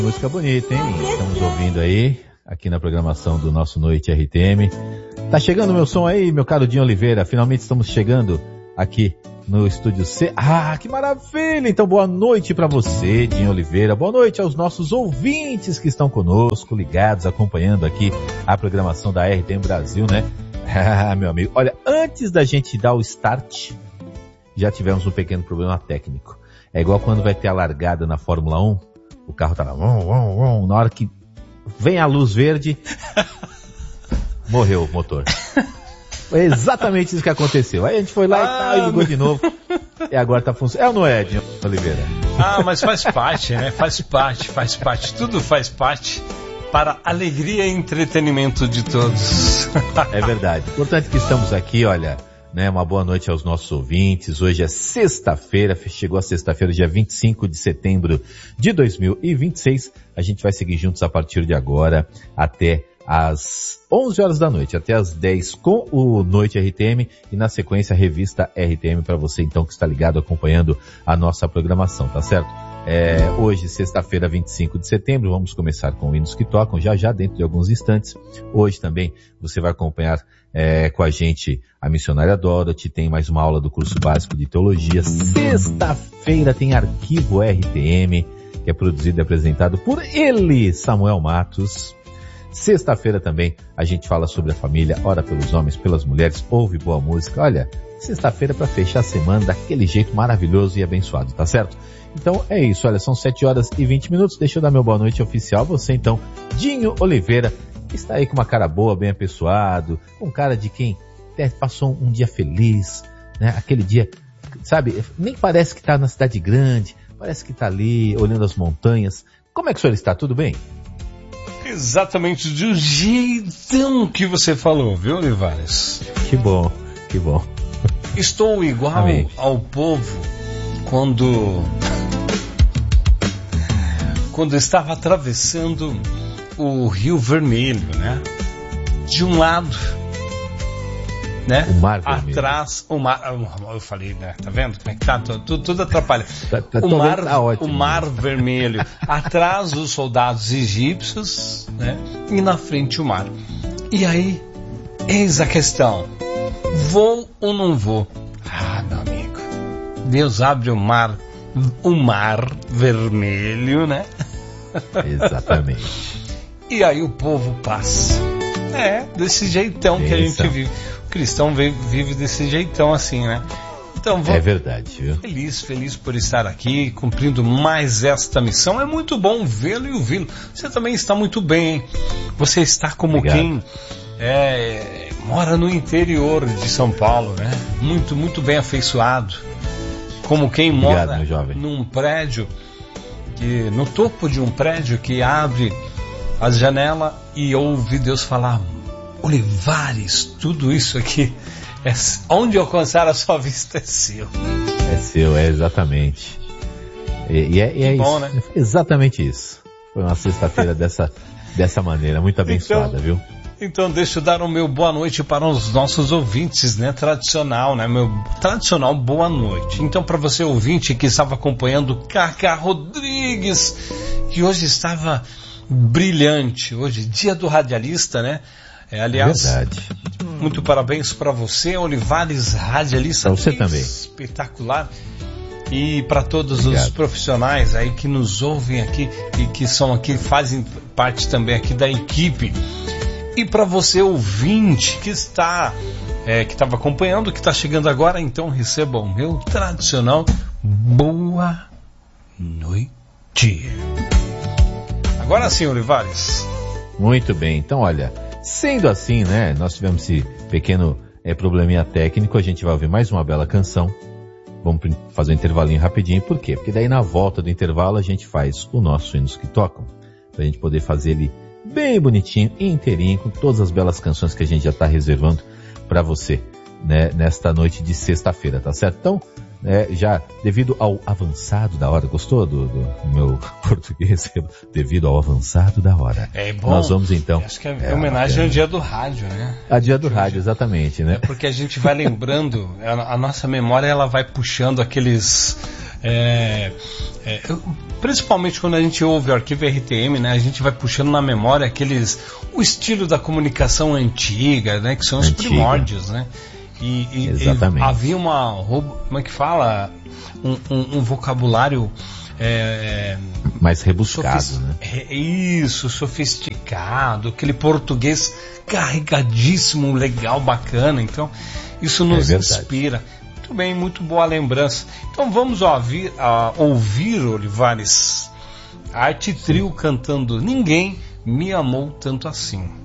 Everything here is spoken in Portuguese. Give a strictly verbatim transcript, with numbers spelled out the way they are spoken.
Música bonita, hein? Estamos ouvindo aí, aqui na programação do nosso Noite R T M. Tá chegando o meu som aí, meu caro Dinho Oliveira. Finalmente estamos chegando aqui no Estúdio C. Ah, que maravilha! Então, boa noite para você, Dinho Oliveira. Boa noite aos nossos ouvintes que estão conosco, ligados, acompanhando aqui a programação da R T M Brasil, né? Ah, meu amigo. Olha, antes da gente dar o start, já tivemos um pequeno problema técnico. É igual quando vai ter a largada na Fórmula um, o carro tá lá, vum, vum, vum, na hora que vem a luz verde, morreu o motor. Foi exatamente isso que aconteceu. Aí a gente foi lá ah, e tal, e ligou de novo. E agora tá funcionando. É ou não é, Dinho Oliveira? Ah, mas faz parte, né? Faz parte, faz parte. Tudo faz parte para alegria e entretenimento de todos. É verdade. Portanto que estamos aqui, olha, né? Uma boa noite aos nossos ouvintes. Hoje é sexta-feira, chegou a sexta-feira, dia vinte e cinco de setembro de dois mil e vinte e seis. A gente vai seguir juntos a partir de agora até às onze horas da noite, até às dez com o Noite R T M e na sequência a revista R T M para você então que está ligado acompanhando a nossa programação, tá certo? É, hoje, sexta-feira, vinte e cinco de setembro, vamos começar com hinos que tocam já já dentro de alguns instantes. Hoje também você vai acompanhar é, com a gente a missionária Dorothy, tem mais uma aula do curso básico de teologia. Sexta-feira tem Arquivo R T M, que é produzido e apresentado por ele, Samuel Matos. Sexta-feira também a gente fala sobre a família, ora pelos homens, pelas mulheres, ouve boa música. Olha, sexta-feira para fechar a semana daquele jeito maravilhoso e abençoado, tá certo? Então é isso, olha, são sete horas e vinte minutos, deixa eu dar meu boa noite oficial. Você então, Dinho Oliveira, está aí com uma cara boa, bem apessoado, com cara de quem até passou um dia feliz, né? Aquele dia, sabe, nem parece que está na cidade grande, parece que está ali olhando as montanhas. Como é que o senhor está? Tudo bem? Exatamente do jeitão que você falou, viu, Olivares? Que bom, que bom. Estou igual Amém. Ao povo quando quando estava atravessando o Rio Vermelho, né? De um lado, né? O mar vermelho. Atrás, o mar, eu falei, né? Tá vendo como é que tá? Tudo, tudo atrapalha. Tá, tá, o mar, tá ótimo. O mar vermelho. Atrás os soldados egípcios, né? E na frente o mar. E aí, eis a questão. Vou ou não vou? Ah, meu amigo. Deus abre o mar, o mar vermelho, né? Exatamente. E aí o povo passa. É, desse jeitão Pensa. Que a gente vive. O cristão vive desse jeitão assim, né? Então, vou... É verdade, viu? Feliz, feliz por estar aqui, cumprindo mais esta missão. É muito bom vê-lo e ouvi-lo. Você também está muito bem, hein? Você está como Obrigado. Quem é, mora no interior de São Paulo, né? Muito, muito bem afeiçoado. Como quem Obrigado, mora meu jovem. Num prédio, que, no topo de um prédio que abre as janelas e ouve Deus falar: Olivares, tudo isso aqui, é, onde alcançar a sua vista é seu. É seu, é exatamente. E, e é, e é bom, isso. Né? Exatamente isso. Foi uma sexta-feira dessa, dessa maneira, muito abençoada, então, viu? Então deixa eu dar o meu boa noite para os nossos ouvintes, né? Tradicional, né? Meu tradicional boa noite. Então, para você ouvinte que estava acompanhando Cacá Rodrigues, que hoje estava brilhante, hoje dia do radialista, né? É, aliás, verdade. Muito parabéns para você, Olivares, radialista. Para você também. Espetacular. E para todos Obrigado. Os profissionais aí que nos ouvem aqui e que são aqui, fazem parte também aqui da equipe. E para você ouvinte que está, é, que estava acompanhando, que está chegando agora, então receba o meu tradicional boa noite. Agora sim, Olivares. Muito bem, então olha, sendo assim, né, nós tivemos esse pequeno é, probleminha técnico, a gente vai ouvir mais uma bela canção. Vamos fazer um intervalinho rapidinho, por quê? Porque daí na volta do intervalo a gente faz o nosso Hinos que Tocam, pra gente poder fazer ele bem bonitinho, inteirinho, com todas as belas canções que a gente já está reservando para você, né, nesta noite de sexta-feira, tá certo? Então, é, já devido ao avançado da hora, gostou do, do meu português? Devido ao avançado da hora. É bom. Nós vamos então. Acho que é, é homenagem é, ao dia do rádio, né? A dia do rádio, exatamente, né? É porque a gente vai lembrando, a, a nossa memória ela vai puxando aqueles É, é, principalmente quando a gente ouve o arquivo R T M, né, a gente vai puxando na memória aqueles, o estilo da comunicação antiga, né, que são os Antiga. primórdios, né? E, e, Exatamente. e havia uma, como é que fala, um, um, um vocabulário é, mais rebuscado, sofis- né? é, isso, sofisticado, aquele português carregadíssimo, legal, bacana. Então isso nos É verdade. inspira. Muito bem, muito boa lembrança. Então vamos ouvir, uh, ouvir Olivares, Arte Trio cantando Ninguém Me Amou Tanto Assim.